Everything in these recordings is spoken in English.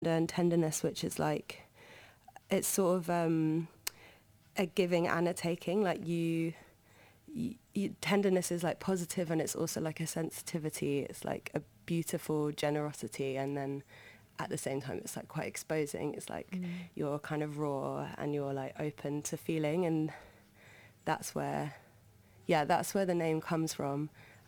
and tenderness, which is like, it's sort of a giving and a taking. Like tenderness is like positive, and it's also like a sensitivity. It's like a beautiful generosity, and then at the same time it's like quite exposing. It's like you're kind of raw and you're like open to feeling, and that's where the name comes from.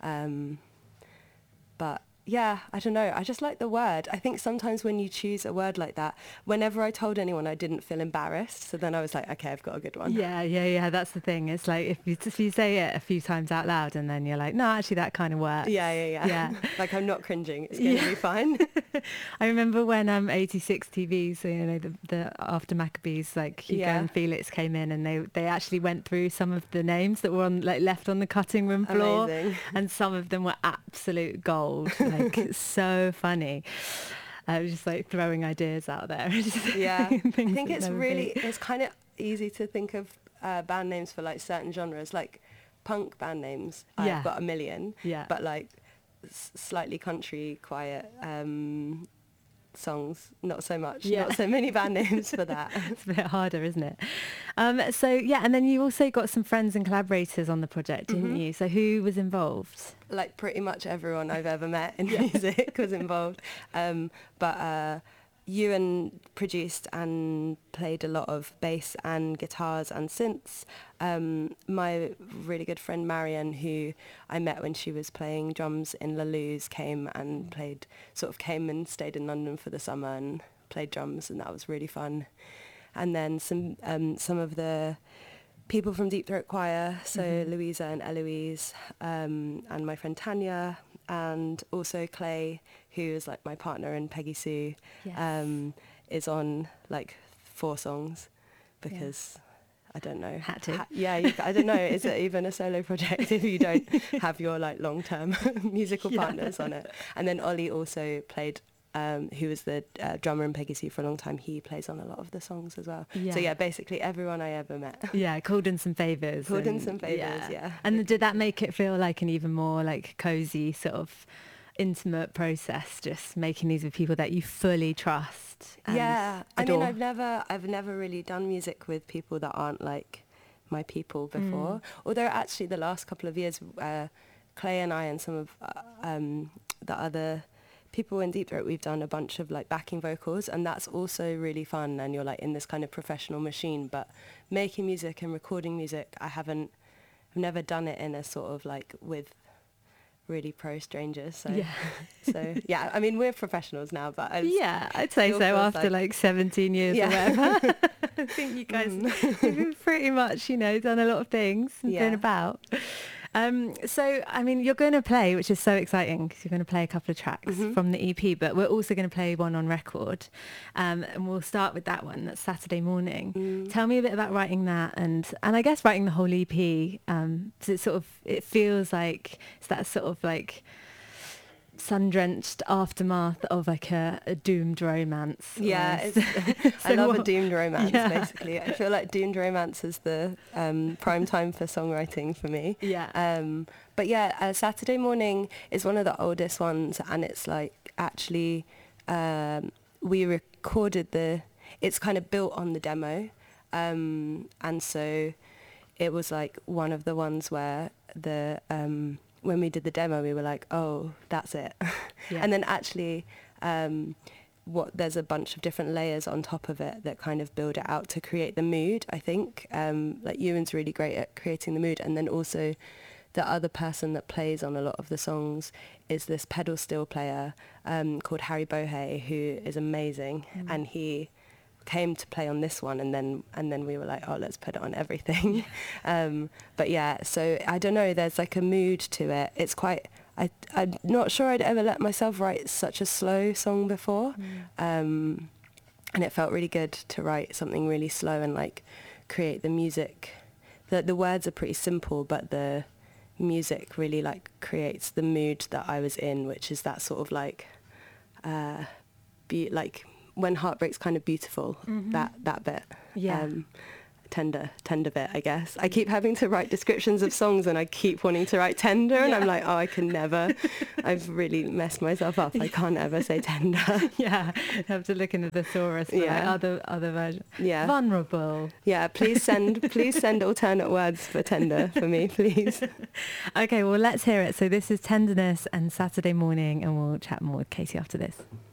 But yeah, I don't know. I just like the word. I think sometimes when you choose a word like that, whenever I told anyone, I didn't feel embarrassed. So then I was like, okay, I've got a good one. Yeah. That's the thing. It's like if you say it a few times out loud and then you're like, no, actually that kind of works. Yeah. Like I'm not cringing. It's going to be fine. I remember when 86 TV, so you know the after Maccabees, like Hugo and Felix came in, and they actually went through some of the names that were on like left on the cutting room floor. Amazing. And some of them were absolute gold. Like so funny. I was just like throwing ideas out there. Yeah, I think it's kind of easy to think of band names for like certain genres, like punk band names. Yeah. I've got a million. Yeah. But like slightly country, quiet songs, not so much. Yeah. Not so many band names for that. It's a bit harder, isn't it? So yeah, and then you also got some friends and collaborators on the project, didn't you? So who was involved? Like pretty much everyone I've ever met in music was involved. But Ewan produced and played a lot of bass and guitars and synths. My really good friend Marion, who I met when she was playing drums in La Luz, came and came and stayed in London for the summer and played drums, and that was really fun. And then some of the people from Deep Throat Choir, so Louisa and Eloise, and my friend Tanya, and also Clay, who is like my partner, and Peggy Sue, is on like 4 songs because I don't know. Had to. I don't know. Is it even a solo project if you don't have your like long-term musical partners on it? And then Ollie also played, who was the drummer in Peggy Sue for a long time. He plays on a lot of the songs as well. Yeah. So yeah, basically everyone I ever met. Yeah, called in some favours. Yeah. And did that make it feel like an even more like cosy sort of intimate process, just making these with people that you fully trust and adore? I mean, I've never really done music with people that aren't like my people before. Although actually the last couple of years, Clay and I and some of the other people in Deep Throat, we've done a bunch of like backing vocals, and that's also really fun, and you're like in this kind of professional machine. But making music and recording music, I've never done it in a sort of like with really pro strangers. So yeah, I mean, we're professionals now, but I'd say so after like 17 years or whatever. I think you guys have pretty much, done a lot of things and been about. So, I mean, you're going to play, which is so exciting because you're going to play a couple of tracks from the EP, but we're also going to play one on record. And we'll start with that one. That's Saturday Morning. Tell me a bit about writing that and I guess writing the whole EP. So it feels like it's that sort of like sun-drenched aftermath of like a doomed romance. Yeah, I love a doomed romance, basically. I feel like doomed romance is the prime time for songwriting for me. But yeah, Saturday Morning is one of the oldest ones, and it's like actually we recorded it's kind of built on the demo, and so it was like one of the ones where when we did the demo, we were like, oh, that's it. And then actually, there's a bunch of different layers on top of it that kind of build it out to create the mood, I think. Like Ewan's really great at creating the mood. And then also the other person that plays on a lot of the songs is this pedal steel player called Harry Bohe, who is amazing. And he came to play on this one, and then we were like, oh, let's put it on everything. But yeah, so I don't know, there's like a mood to it. It's quite, I'm not sure I'd ever let myself write such a slow song before, and it felt really good to write something really slow and like create the music. The words are pretty simple, but the music really like creates the mood that I was in, which is that sort of like like when heartbreak's kind of beautiful, that bit. tender bit, I guess. I keep having to write descriptions of songs and I keep wanting to write tender, and I'm like, oh, I can never. I've really messed myself up. I can't ever say tender. Yeah, I have to look in the thesaurus for other versions. Yeah. Vulnerable. Yeah, please send alternate words for tender for me, please. Okay, well, let's hear it. So this is Tenderness and Saturday Morning, and we'll chat more with Katie after this.